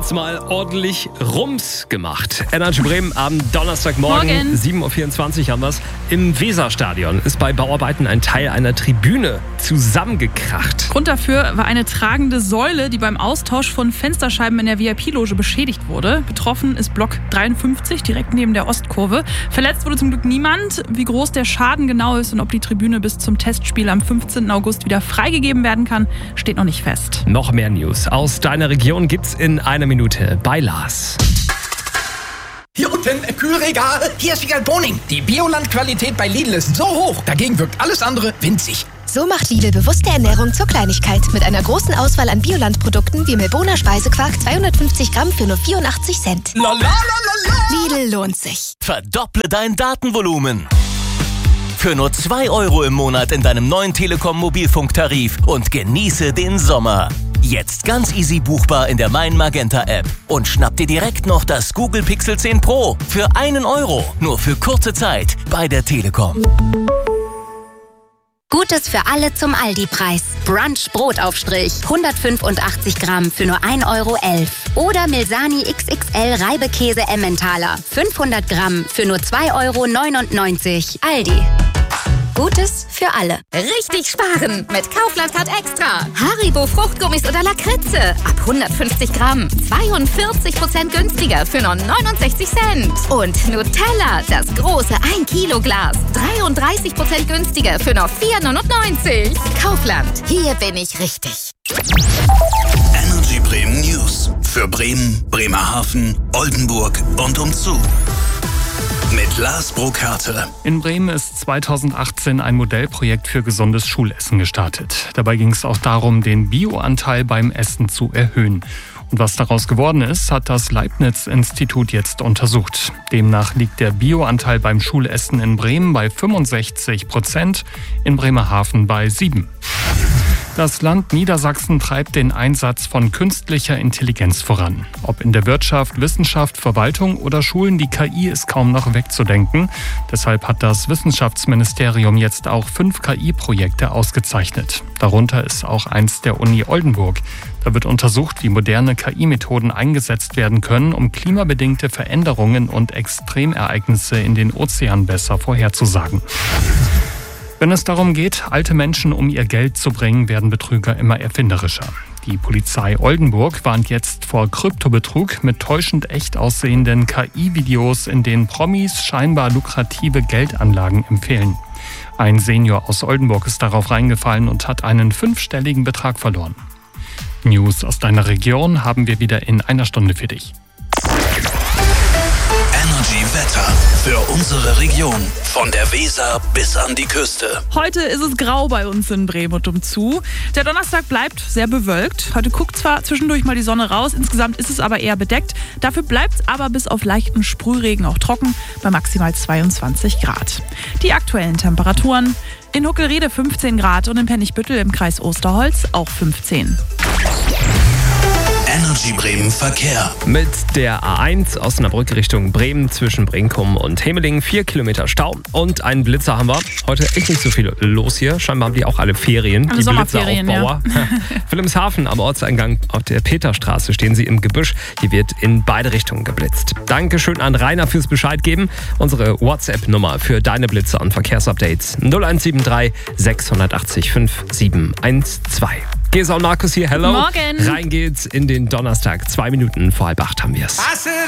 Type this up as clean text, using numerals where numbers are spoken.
wird's mal ordentlich Rums gemacht. Energy Bremen am Donnerstagmorgen, 7.24 Uhr haben wir's. Im Weserstadion ist bei Bauarbeiten ein Teil einer Tribüne zusammengekracht. Grund dafür war eine tragende Säule, die beim Austausch von Fensterscheiben in der VIP-Loge beschädigt wurde. Betroffen ist Block 53, direkt neben der Ostkurve. Verletzt wurde zum Glück niemand. Wie groß der Schaden genau ist und ob die Tribüne bis zum Testspiel am 15. August wieder freigegeben werden kann, steht noch nicht fest. Noch mehr News aus deiner Region gibt's in einer Minute bei Lars. Hier unten im Kühlregal. Hier ist Wiegald Boning. Die Bioland-Qualität bei Lidl ist so hoch. Dagegen wirkt alles andere winzig. So macht Lidl bewusste Ernährung zur Kleinigkeit. Mit einer großen Auswahl an Bioland-Produkten wie Melboner Speisequark 250 Gramm für nur 84 Cent. Lidl lohnt sich. Verdopple dein Datenvolumen. Für nur 2 € im Monat in deinem neuen Telekom-Mobilfunktarif und genieße den Sommer. Jetzt ganz easy buchbar in der Mein Magenta App. Und schnapp dir direkt noch das Google Pixel 10 Pro für 1 €. Nur für kurze Zeit bei der Telekom. Gutes für alle zum Aldi-Preis. Brunch Brotaufstrich, 185 Gramm für nur 1,11 €. Oder Milsani XXL Reibekäse Emmentaler, 500 Gramm für nur 2,99 €. Aldi. Gutes für alle. Richtig sparen mit Kaufland Card Extra. Haribo Fruchtgummis oder Lakritze. Ab 150 Gramm. 42% günstiger für nur 69 Cent. Und Nutella, das große 1 Kilo Glas. 33% günstiger für nur 4,99 €. Kaufland. Hier bin ich richtig. Energy Bremen News. Für Bremen, Bremerhaven, Oldenburg und umzu. Mit Lars Burkhardt. In Bremen ist 2018 ein Modellprojekt für gesundes Schulessen gestartet. Dabei ging es auch darum, den Bioanteil beim Essen zu erhöhen. Und was daraus geworden ist, hat das Leibniz-Institut jetzt untersucht. Demnach liegt der Bioanteil beim Schulessen in Bremen bei 65%, in Bremerhaven bei 7%. Das Land Niedersachsen treibt den Einsatz von künstlicher Intelligenz voran. Ob in der Wirtschaft, Wissenschaft, Verwaltung oder Schulen, die KI ist kaum noch wegzudenken. Deshalb hat das Wissenschaftsministerium jetzt auch 5 KI-Projekte ausgezeichnet. Darunter ist auch eins der Uni Oldenburg. Da wird untersucht, wie moderne KI-Methoden eingesetzt werden können, um klimabedingte Veränderungen und Extremereignisse in den Ozeanen besser vorherzusagen. Wenn es darum geht, alte Menschen um ihr Geld zu bringen, werden Betrüger immer erfinderischer. Die Polizei Oldenburg warnt jetzt vor Kryptobetrug mit täuschend echt aussehenden KI-Videos, in denen Promis scheinbar lukrative Geldanlagen empfehlen. Ein Senior aus Oldenburg ist darauf reingefallen und hat einen 5-stelligen Betrag verloren. News aus deiner Region haben wir wieder in einer Stunde für dich. Energy Wetter für unsere Region. Von der Weser bis an die Küste. Heute ist es grau bei uns in Bremen und umzu. Der Donnerstag bleibt sehr bewölkt. Heute guckt zwar zwischendurch mal die Sonne raus, insgesamt ist es aber eher bedeckt. Dafür bleibt es aber bis auf leichten Sprühregen auch trocken bei maximal 22 Grad. Die aktuellen Temperaturen: in Huckelriede 15 Grad und in Pennigbüttel im Kreis Osterholz auch 15. Energy Bremen Verkehr. Mit der A1 Osnabrück Richtung Bremen zwischen Brinkum und Hemeling 4 Kilometer Stau und einen Blitzer haben wir. Heute echt nicht so viel los hier. Scheinbar haben die auch alle Ferien. Alle die Sommerferien, Blitzeraufbauer. Ja. Wilhelmshaven am Ortseingang auf der Peterstraße stehen sie im Gebüsch. Hier wird in beide Richtungen geblitzt. Dankeschön an Rainer fürs Bescheid geben. Unsere WhatsApp-Nummer für deine Blitzer und Verkehrsupdates 0173 680 5712. Gesa und Markus hier, hello. Morgen. Rein geht's in den Donnerstag. 2 Minuten vor 7:30 haben wir's.